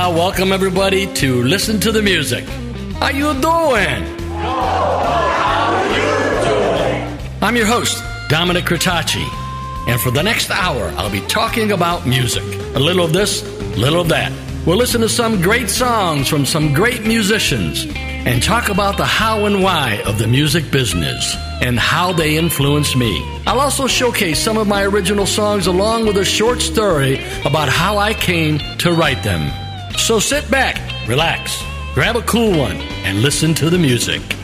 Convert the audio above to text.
Welcome everybody to Listen to the Music. How you doing? I'm your host, Dominic Cretacci, and for the next hour, I'll be talking about music. A little of this, a little of that. We'll listen to some great songs from some great musicians and talk about the how and why of the music business and how they influenced me. I'll also showcase some of my original songs along with a short story about how I came to write them. So sit back, relax, grab a cool one, and listen to the music.